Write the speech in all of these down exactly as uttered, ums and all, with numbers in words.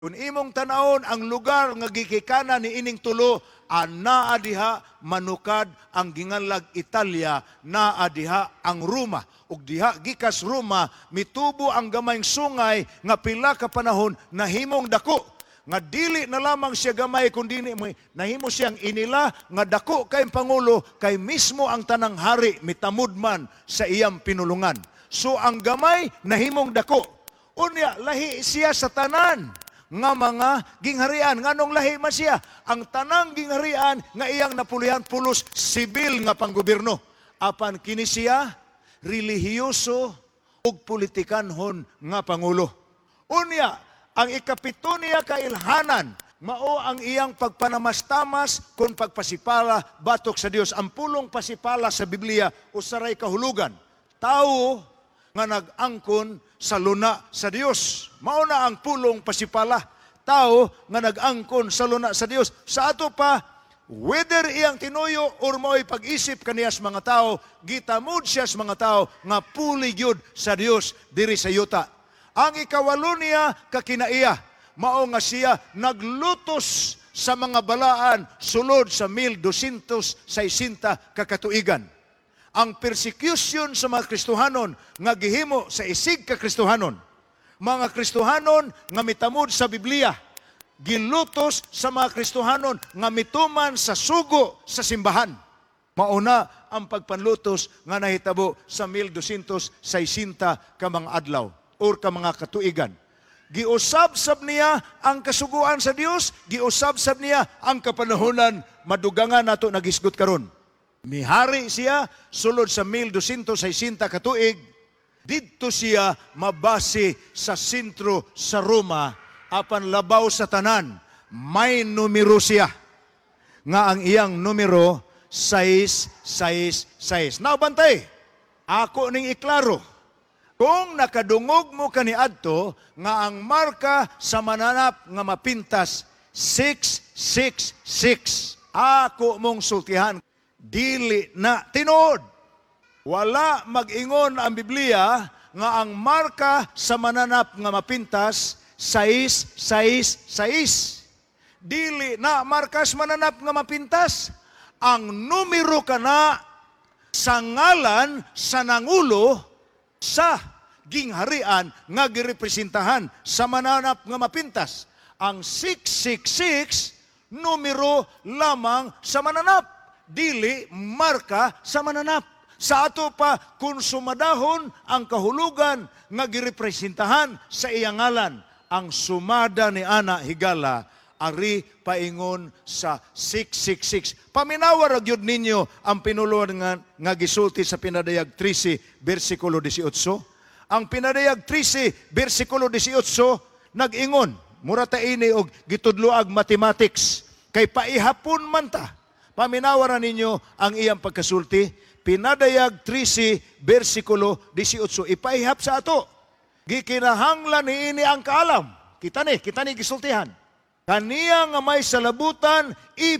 Kung imong tanawon ang lugar nga gikikana ni ining tulo, anaa diha manukad ang gingalag Italia, naa diha ang Roma. Ug diha gikas Roma mitubo ang gamayng sungay nga pila ka panahon nahimong dako. Nga dili na lamang siya gamay kundi nahimo siyang inila nga dako kay pangulo kay mismo ang tanang hari mitamud man sa iyang pinulungan. So ang gamay nahimong dako. Unya lahi siya sa tanan nga mga gingharian. Nganong lahi man siya? Ang tanang gingharian nga iyang napulihan pulos sibil nga panggobyerno. Apan kini siya relihiyoso ug politikanhon nga pangulo. Unya, ang ikapito niya kailhanan, mao ang iyang pagpanamastamas kung pagpasipala batok sa Dios. Ang pulong pasipala sa Biblia usaray kahulugan. Tao nga nag-angkon sa luna sa Dios. Mao na ang pulong pasipala. Tao nga nag-angkon sa luna sa Dios. Sa ato pa, whether iyang tinuyo or mo'y pag-isip kaniyas mga tao, gitamod siya sa mga tao nga puli gyud sa Dios diri sa yuta. Ang ikawalo niya kakinaiya, mao nga siya naglutos sa mga balaan sulod sa mil doscientos sesenta kakatuigan. Ang persecution sa mga Kristohanon nga gihimo sa isig ka Kristohanon. Mga Kristohanon nga mitamod sa Biblia, gilutos sa mga Kristohanon nga mituman sa sugo sa simbahan. Mauna ang pagpanlutos nga nahitabo sa mil doscientos sesenta ka mga adlaw or ka mga katuigan. Giusab-sab niya ang kasuguan sa Dios, giusab-sab niya ang kapanahonan madugangan nato nagisgot karon. Mihari siya sulod sa mil doscientos sesenta katuig, didto siya mabase sa sentro sa Roma, apan labaw sa tanan, may numero siya. Nga ang iyang numero, sais, sais, sais. Now, bantay, ako ning iklaro, kung nakadungog mo kaniadto, nga ang marka sa mananap nga mapintas, six six six. Ako mong sultihan, dili na tinuod. Wala mag-ingon ang Biblia nga ang marka sa mananap nga mapintas sais, sais, sais. Dili na markas mananap nga mapintas. Ang numero kana sa ngalan sa nangulo sa gingharian nga girepresentahan sa mananap nga mapintas. Ang six six six numero lamang sa mananap, dili marka sa mananap. Sa ato pa, kung sumadahon ang kahulugan nga girepresentahan sa iyang ngalan, ang sumada ni ana higala, ari paingon sa six six six. Paminawa ra gyud ninyo ang pinulong nga, nga gisulti sa pinadayag thirteen, versikulo eighteen. Ang pinadayag thirteen, versikulo eighteen, nag-ingon, mura ta ini og gitudloag mathematics, kay paihapon man ta. Paminawa ra ninyo ang iyang pagkasulti. Pinadayag thirteen, versikulo eighteen, ipaihap sa ato. Gikinahanglan ni ini ang kaalam. Kita ni, kita ni gisultihan. Kaniya nga may salabutan,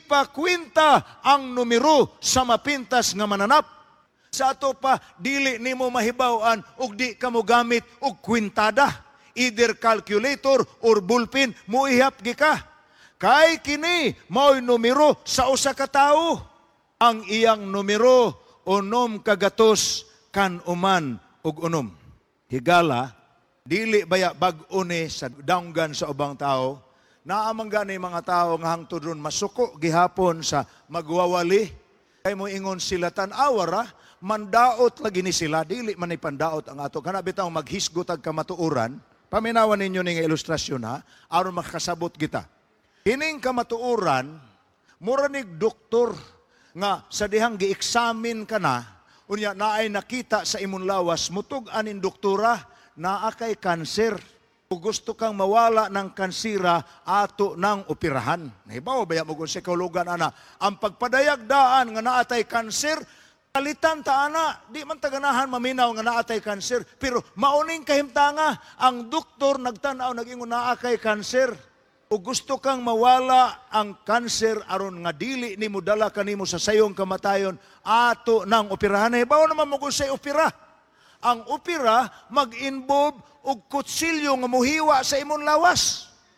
ipakwinta ang numero sa mapintas nga mananap. Sa ato pa, dili nimo mahibawan ug di ka mo gamit og kwintada. Either calculator or ballpen, muihap gika. Kay kini mao'y numero sa usa ka tawo. Ang iyang numero, unom kagatos kan uman ug unom. Higala, dili baya bag-o ni sa daunggan sa ubang tao. Naamang gani mga tao nga hangtod ron masuko gihapon sa magwawali. Kay mo ingon sila tan-awara, mandaot lagi ni sila, dili man ipandaot ang ato. Kana bitaw maghisgot ag kamatuoran. Paminawan ninyo ning ilustrasyon ha, aron makasabot kita. Kining kamatuoran, mura nig doktor nga sa dihang gi-examine ka na, unya naay nakita sa imong lawas, mutug anin doktora, naa kay kanser. Kung gusto kang mawala ng kansira, ato ng operahan. Nahibaw, baya mo kung psikologan, ana. Ang pagpadayag daan nga naatay kanser, kalitan ta, ana. Di man taganahan maminaw nga naatay kanser. Pero mauning kahimtanga, ang doktor nagtanaw, nag-ingon naa kay kanser. O gusto kang mawala ang kanser aron nga dili ni mo dala kanimo sa sayong kamatayon, ato ng operahan. Nahibaw naman mo kung say opera. Ang opera mag-involve og kutsilyo nga muhiwa sa imong lawas.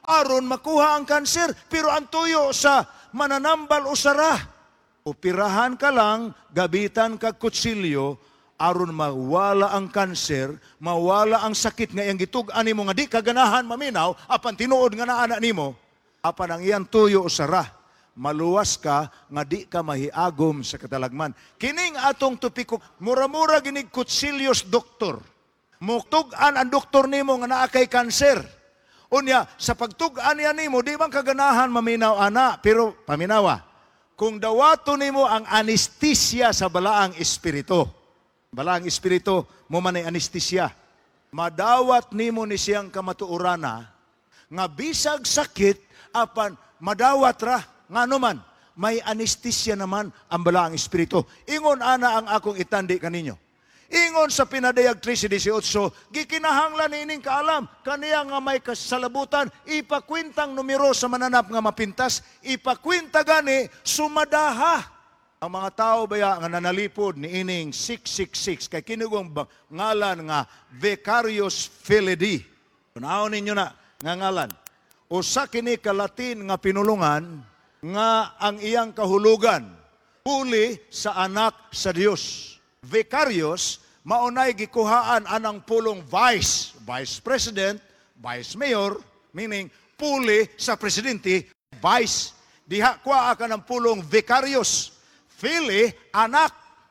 aron makuha ang kanser. Pero ang tuyo sa mananambal o sara, operahan ka lang, gabitan ka kutsilyo, aron mawala ang kanser, mawala ang sakit nga iyang gitug-an nimo nga di kaganahan maminaw, apan tinuod nga naa na nimo, apan ang iyang tuyo o sara, maluwas ka nga di ka mahiagom sa katalagman. Kining atong tupiko, mura-mura ginig kutsilyos doktor. Mutug-an ang doktor nimo nga naa kay kanser. Unya, sa pagtug-an niya nimo, di bang kaganahan maminaw ana, pero paminawa, kung dawato nimo ang anesthesia sa balaang espiritu, balaang espiritu mo man ay anesthesia, madawat nimo ni siyang kamatuurana nga bisag sakit apan madawat ra ngano man may anesthesia naman ang balaang espiritu. Ingon ana ang akong itandi kaninyo. Ingon sa pinadayag thirteen eighteen, gikinahanglan niining kaalam kaniya nga may kasalabutan, ipakwintang numero sa mananap nga mapintas, ipakwinta gani sumadaha. Ang mga tao baya nga nanalipod ni ining six six six kay kinugong ngalan nga Vicarious Filii. Tunaw ninyo na nga ngalan. Usa kini ka Latin nga pinulungan nga ang iyang kahulugan puli sa anak sa Dios. Vicarious maunay gikuhaan anang pulong vice, vice president, vice mayor, meaning puli sa presidente, vice. Diha kwa ka ng pulong vicarious. Fili, anak,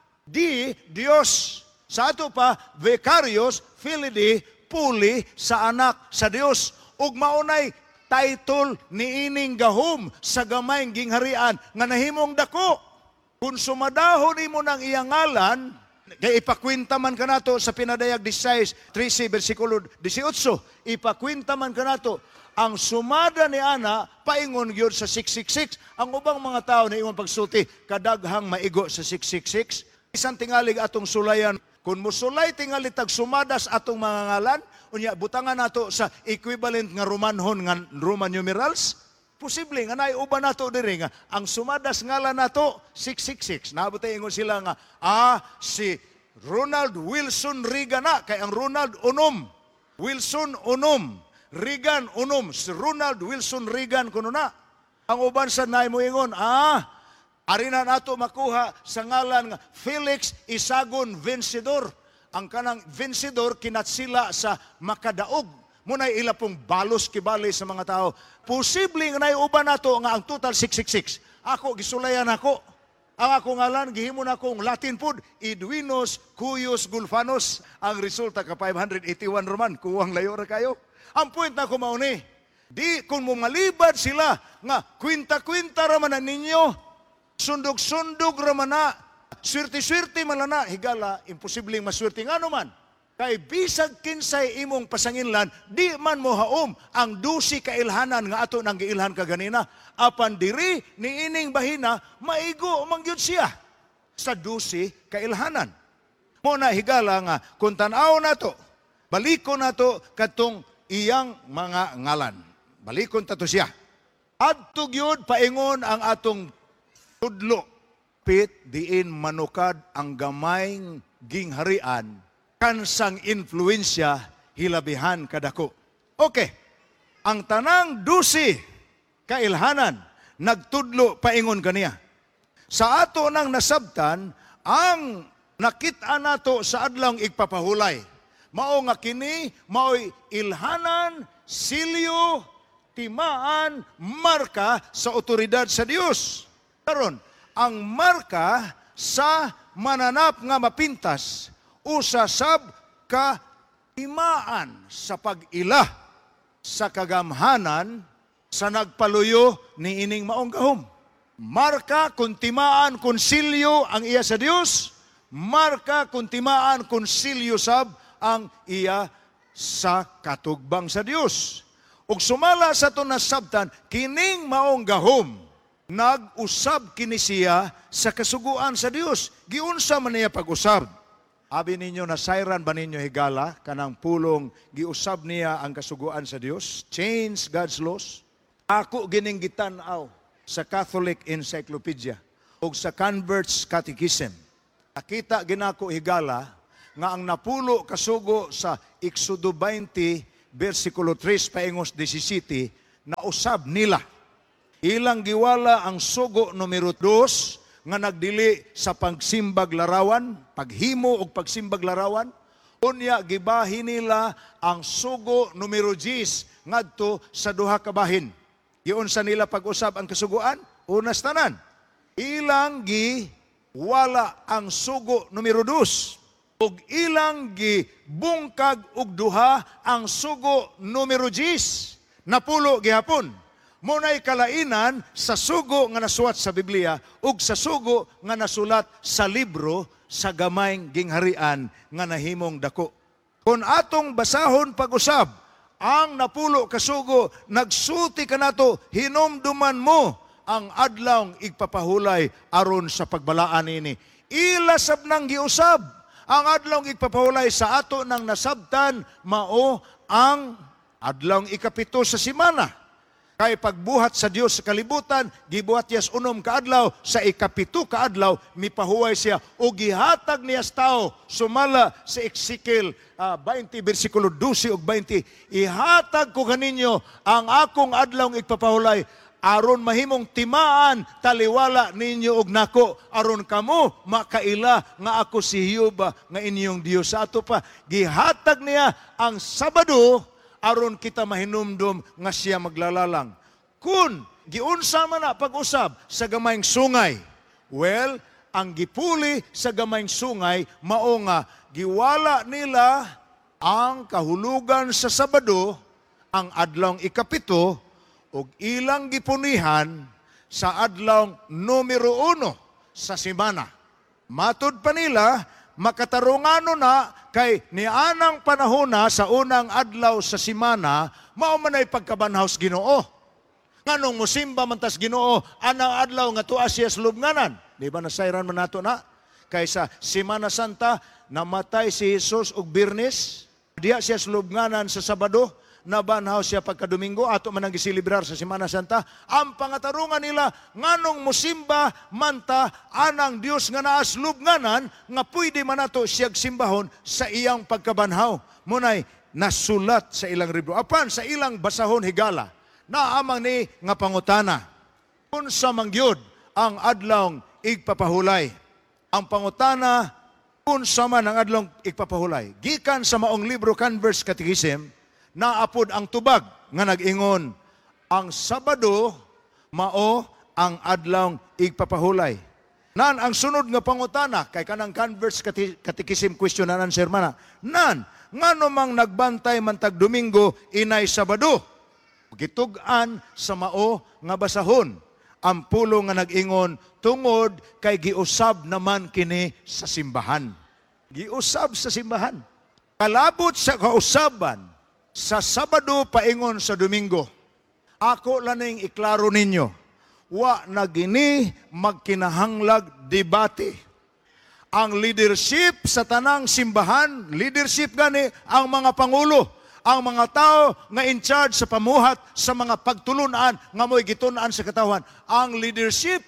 di, Diyos. Sa ato pa, vicarious, filii, puli sa anak sa Dios. Ug maunay title ni ining gahom sa gamayng gingharian nga nahimong dako. Kung sumadahon imo ng iyang ngalan, kaya ipakwinta man ka nato sa pinadayag sixteen, thirteen, versikulo eighteen, ipakwinta man ka nato, ang sumada ni ana, paingon yun sa six six six. Ang ubang mga tao na ingon pagsulti, kadaghang maigo sa six six six. Isang tingalig atong sulayan, kung musulay tingali tag sumadas atong mga ngalan, unya butangan nato sa equivalent nga Romanhon nga Roman numerals, posible nga naiuban nato diri nga ang sumadas ngalan nato six six six. Nabutay ingon sila nga ah si Ronald Wilson Reagan na kay ang Ronald unom. Wilson unom. Reagan unom. Si Ronald Wilson Reagan kuno na. Ang uban sa nay mo ingon ah ari na nato makuha sa ngalan nga Felix Isagon Vencedor. Ang kanang Vencedor kinatsila sa makadaog. Muna'y ila pong balos kibali sa mga tao. Posible nga naiuban nato nga ang total six six six. Ako, gisulayan ako. Ang ako ngalan, gihimo na akong Latin food, Edwinos Cuyos Gulfanos. Ang resulta ka five eighty-one Roman. Kuwang layo ra kayo. Ang point na ko mauni, di kung malibad sila nga kwinta-kwinta raman na ninyo, sundog-sundog raman na, swerte-swerte man na, higala, imposibleng maswerte nga naman. Kay bisag kinsay imong pasanginlan, di man mo haom ang dusi kailhanan nga ato nang giilhan kaganina. Apan diri ni ining bahina, maigo mangyud siya sa dusi kailhanan. Muna higala nga, kung tanaw na to, balikon na to katong iyang mga ngalan. Balikon ta to siya. Adtog yun, paingon ang atong tudlo. Pit diin manukad ang gamayng gingharian, kansang influensya hilabihan kadako. Okay, ang tanang dusi kailhanan nagtudlo paingon kaniya. Sa ato nang nasabtan ang nakita nato sa adlong igpapahulay. Mao nga kini mao'y ilhanan, silyo, timaan, marka sa otoridad sa Dios. Karon, ang marka sa mananap nga mapintas usasab ka timaan sa pag-ila sa kagamhanan sa nagpaluyo ni ining maong gahom. Marka kung timaan konsilyo ang iya sa Dios, marka kung timaan konsilyo sab ang iya sa katugbang sa Dios. Ug sumala sa ito nasabtan, kining maong gahom, nag-usab kini siya sa kasuguan sa Dios. Giunsa man niya pag-usab. Abi ninyo, nasayran ba ninyo higala kanang pulong giusab niya ang kasuguan sa Dios? Change God's laws. Ako gining gitan-aw sa Catholic Encyclopedia o sa Converts Catechism. Nakita ginako higala nga ang napulo kasugo sa Exodo twenty, versikulo three, paingos seventeen, nausab nila. Ilang giwala ang sugo numero dos nga nagdili sa pagsimbag larawan, paghimo og pagsimbag larawan. Unya gibahin nila ang sugo numero diyes ngadto sa duha ka bahin. Giunsa nila pag-usab ang kasuguan? Unas tanan. Ilang gi wala ang sugo numero dos. Ug ilang gi bungkag og duha ang sugo numero diyes. Napulo gihapon. Muna'y kalainan sa sugo nga nasulat sa Biblia ug sa sugo nga nasulat sa libro sa gamayng gingharian nga nahimong dako. Kung atong basahon pag-usab, ang napulo kasugo, nagsuti ka nato, hinumduman mo ang adlawng igpapahulay aron sa pagbalaan ini. Ilasab nang giusab, ang adlawng igpapahulay sa ato nang nasabtan, mao ang adlawng ikapito sa simana. Kay pagbuhat sa Dios sa kalibutan, gibuhat yas unom kaadlaw, sa ikapito kaadlaw, mipahuway siya, o gihatag niya sa tao, sumala sa Ezekiel uh, twenty, versikulo twelve ug twenty, ihatag ko kaninyo ang akong adlawng igpapahulay, aron mahimong timaan, taliwala ninyo og nako, aron kamo makaila nga ako si Jehova nga inyong Dios. Sa ato pa, gihatag niya ang Sabado, aron kita mahinumdum nga siya maglalalang. Kun giunsa man na pag-usab sa gamayng sungay, well, ang gipuli sa gamayng sungay mao nga giwala nila ang kahulugan sa Sabado, ang adlawng ikapito, ug ilang gipunihan sa adlawng numero uno sa simana. Matud pa nila, makatarungano na kay nianang panahon na sa unang adlaw sa simana, mao man ay pagkabanhaw sa Ginoo. Nganong musimba man tas Ginoo, anang adlaw nga tuwa siya sa lubnganan. Di ba nasayran man nato na? Kaysa Semana Santa, namatay si Jesus og Biyernes, diya siya sa lubnganan sa Sabado, nabanhaw siya pagka-Domingo, ato man ang gisilibrar sa Semana Santa. Ang pangatarungan nila, nganong musimba manta anang Dios nga naas lubnganan, nga pwede man nato siyag simbahon sa iyang pagkabanhaw. Munay nasulat sa ilang libro. Apan sa ilang basahon higala, naamang ni nga pangutana, unsa man gyud ang adlawng igpapahulay. Ang pangutana, unsa man ang adlawng igpapahulay. Gikan sa maong libro Converse Catechism, naapod ang tubag nga nag-ingon, ang Sabado mao ang adlawng igpapahulay. Nan ang sunod nga pangutana kay kanang Converse Catechism question and answer man. Nan ngano mang nagbantay man tag Domingo inay Sabado. Gitug-an sa mao nga basahon. Ang pulo nga nag-ingon tungod kay giusab naman kini sa simbahan. Giusab sa simbahan. Kalabot sa kausaban sa Sabado paingon sa Domingo, ako laning iklaro ninyo, wa na gini magkinahanglag debate. Ang leadership sa tanang simbahan, leadership gani ang mga pangulo, ang mga tao nga in charge sa pamuhat sa mga pagtulunan nga mo'y gitunan sa katawan. Ang leadership,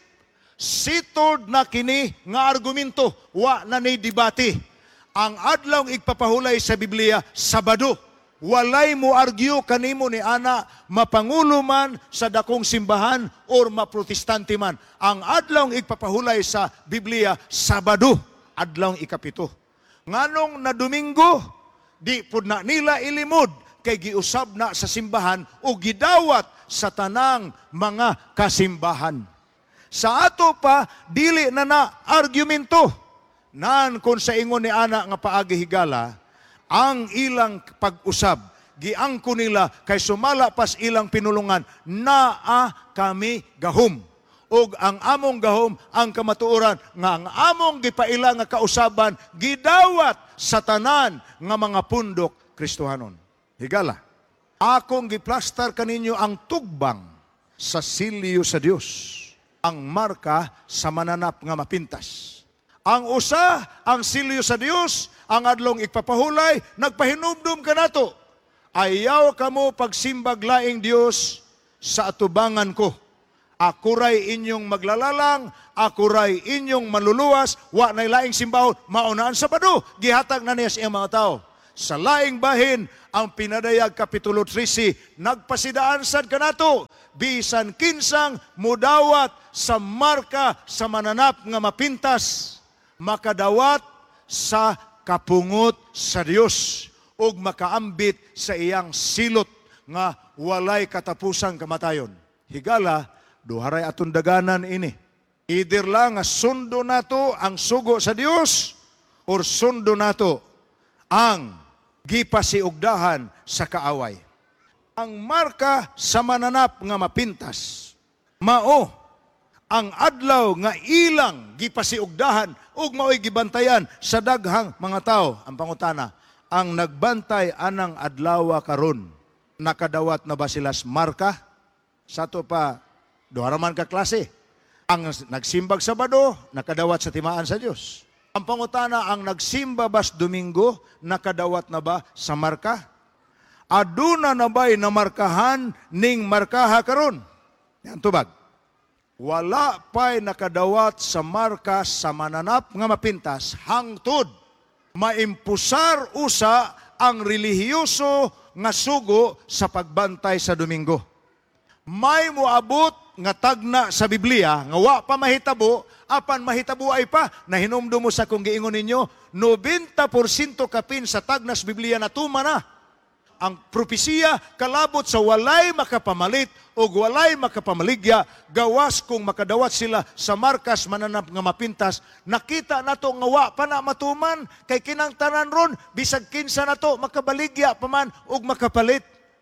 sitod na kini nga argumento, wa na ni debate. Ang adlawng igpapahulay sa Biblia, Sabado. Walay mo argue kanimo ni ana, mapangulo man sa dakong simbahan or maprotestante man. Ang adlawng igpapahulay sa Biblia, Sabado, adlawng ikapito. Nganong na Domingo, di pud na nila ilimod kay giusab na sa simbahan o gidawat sa tanang mga kasimbahan. Sa ato pa, dili na na argumento. Nan kung sa ingon ni ana nga paagi higala, ang ilang pag-usab, giangko nila kay sumala pas ilang pinulungan, naa kami gahom. Og ang among gahom, ang kamatuoran, nga ang among gipaila nga kausaban, gidawat sa tanan nga mga pundok Kristohanon. Higala, akong giplastar kaninyo ang tugbang sa silyo sa Dios, ang marka sa mananap nga mapintas. Ang usa, ang silyo sa Dios, ang adlong igpapahulay, nagpahinumdum ka nato. Ayaw kamo pagsimbag laing Dios sa atubangan ko. Akuray inyong maglalalang, akuray inyong maluluwas, wa na laing simbahon, maunaan Sabado, gihatag na niya sa iyang mga tao. Sa laing bahin, ang pinadayag Kapitulo trese, nagpasidaan sad kanato, bisan kinsang mudawat sa marka sa mananap nga mapintas, makadawat sa kapungot sa Dios ug makaambit sa iyang silot nga walay katapusang kamatayon. Higala, duharay atong daganan ini. Either lang nga sundo nato ang sugo sa Dios or sundo nato ang gipasiugdahan sa kaaway. Ang marka sa mananap nga mapintas, mao ang adlaw nga ilang gipasiugdahan ug mao'y gibantayan sa daghang mga tao. Ang pangutana, ang nagbantay anang adlaw karon, nakadawat na ba sila sa marka? Sa to pa, duharaman ka klase. Ang nagsimbag Sabado, nakadawat sa timaan sa Dios. Ang pangutana, ang nagsimba bas Domingo, nakadawat na ba sa marka? Aduna na ba'y namarkahan ning markaha karon? Yan tubag. Wala pa'y nakadawat sa marka sa mananap nga mapintas, hangtod maimpusar usa ang relihiyoso nga sugo sa pagbantay sa Domingo. May moabot nga tagna sa Biblia, nga wa pa mahitabo, apan mahitabo ay pa, na hinumdum mo sa kung giingon ninyo, ninety percent kapin sa tagna sa Biblia na tuma na. Ang propesiya kalabot sa walay makapamalit o walay makapamaligya, gawas kung makadawat sila sa markas mananap nga mapintas, nakita nato nga wa pa na matuman, kay kinang tanan ron, bisag kinsa nato makabaligya paman og makapalit.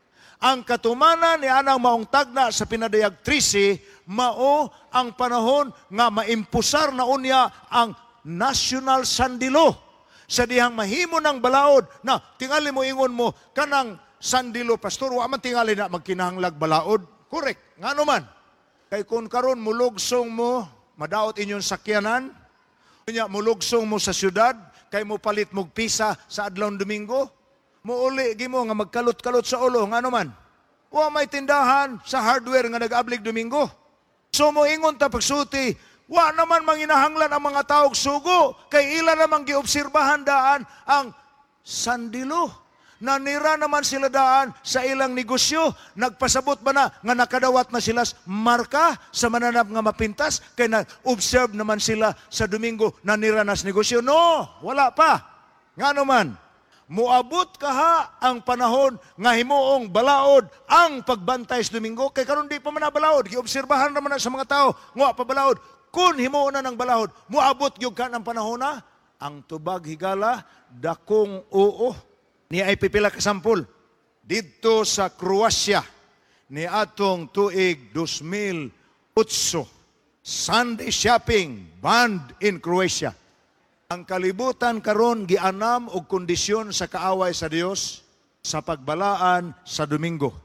Ang katumanan ni anang maong tagna sa pinadayag trese, mao ang panahon nga maimpusar na unya ang national sandilo. Sa dihang mahimo ng balaod, na tingali mo ingon mo, kanang sandilo, pastor, wa man tingali na magkinahanglag balaod. Correct, nga naman. Kay kung karon mulugsong mo, madaot inyong sakyanan, kunya mulugsong mo sa syudad, kay mo palit mog pisa sa adlaw Domingo, muuli gimo nga magkalot-kalot sa ulo, nga naman. Wa may tindahan sa hardware nga nag-ablig Domingo. So mo ingon ta pagsuti, wa naman manginahanglan ang mga taog sugo, kay ila namang giobserbahan daan ang sandilo. Nanira naman sila daan sa ilang negosyo, nagpasabot ba na nga nakadawat na sila marka sa mananap nga mapintas, kay na-observe naman sila sa Domingo, nanira na sa negosyo. No, wala pa. Nga naman, muabot kaha ang panahon nga himuong balaod ang pagbantay sa Domingo, kay karon di pa man na balaod, giobserbahan naman na sa mga tao, nga pa balaod. Kung himuon na ng balahod, muabot yung ka ng panahon na, ang tubag higala, dakong oo. Ni ay pipila kasampol. Dito sa Croatia, ni atong tuig two thousand eight, Sunday shopping banned in Croatia. Ang kalibutan karon gianam og kondisyon sa kaaway sa Dios sa pagbalaan sa Domingo.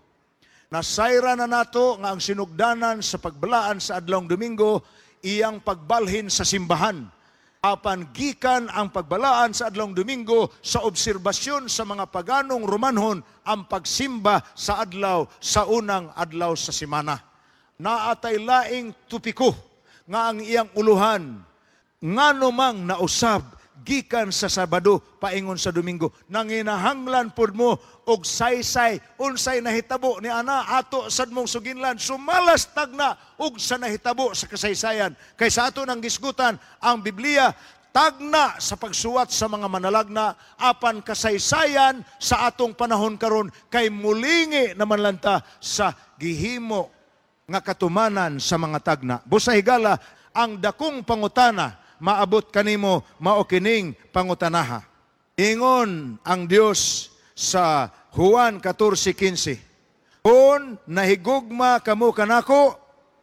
Nasayra na nato nga ang sinugdanan sa pagbalaan sa adlawng Domingo, iyang pagbalhin sa simbahan. Apan gikan ang pagbalaan sa adlawng Domingo sa obserbasyon sa mga paganong Romanhon ang pagsimba sa adlaw sa unang adlaw sa semana. Naatay laing tupiko nga ang iyang uluhan ngano mang nausab gikan sa Sabado paingon sa Domingo, nanginahanglan pod mo og saysay unsay nahitabo ni ana ato sad mong suginlan, sumalas tagna og sa nahitabo sa kasaysayan. Kay sa ato nang gisgutan ang Biblia, tagna sa pagsuwat sa mga manalagna, apan kasaysayan sa atong panahon karon kay mulingi naman lanta sa gihimo nga katumanan sa mga tagna. Busa higala, ang dakong pangutana maabot kanimo mao kining pangutanaha. Ingon ang Dios sa Juan fourteen fifteen, kung nahigugma kamo kanako,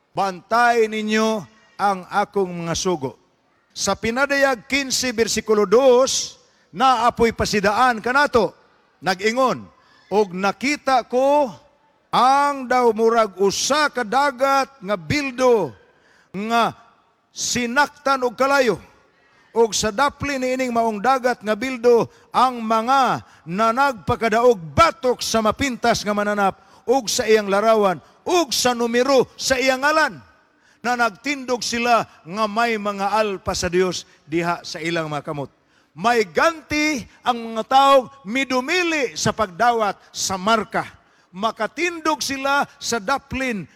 bantay ninyo ang akong mga sugo. Sa pinadayag fifteen bersikulo two, naapoy pasidaan kanato, nag-ingon, og nakita ko ang daw murag usa ka dagat nga bildo nga sinaktan og kalayo, og sa dapli ni ining maong dagat nga bildo ang mga nanagpakadaog batok sa mapintas nga mananap ug sa iyang larawan ug sa numero sa iyang ngalan, na nagtindog sila nga may mga alpa sa Dios diha sa ilang mga kamot. may ganti ang mga taong midumili sa pagdawat sa marka. Makatindog sila sa daplin